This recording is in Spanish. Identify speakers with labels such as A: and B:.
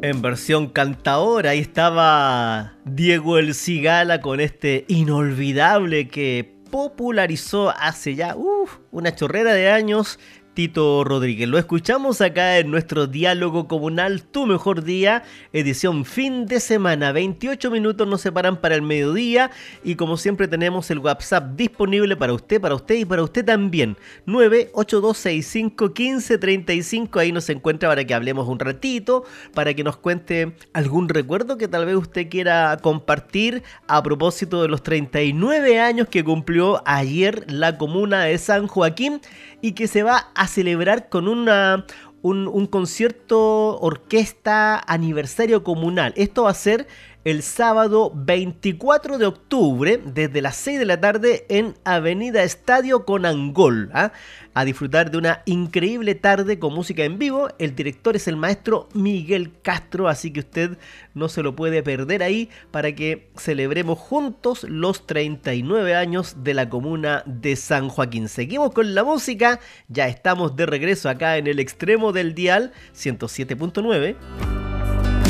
A: En versión cantadora, ahí estaba Diego El Cigala con este inolvidable que popularizó hace ya una chorrera de años Tito Rodríguez. Lo escuchamos acá en nuestro diálogo comunal Tu Mejor Día, edición fin de semana. 28 minutos nos separan para el mediodía y como siempre tenemos el WhatsApp disponible para usted y para usted también. 982651535, ahí nos encuentra para que hablemos un ratito, para que nos cuente algún recuerdo que tal vez usted quiera compartir a propósito de los 39 años que cumplió ayer la comuna de San Joaquín y que se va a celebrar con un concierto orquesta aniversario comunal. Esto va a ser el sábado 24 de octubre desde las 6 de la tarde en Avenida Estadio Conangol, a disfrutar de una increíble tarde con música en vivo. El director es el maestro Miguel Castro, así que usted no se lo puede perder ahí para que celebremos juntos los 39 años de la comuna de San Joaquín. Seguimos con la música, ya estamos de regreso acá en el extremo del dial 107.9.